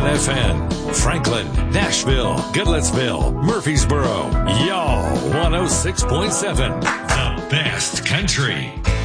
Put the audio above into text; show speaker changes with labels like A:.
A: WFN, Franklin, Nashville, Goodlettsville, Murfreesboro, y'all 106.7, the best country.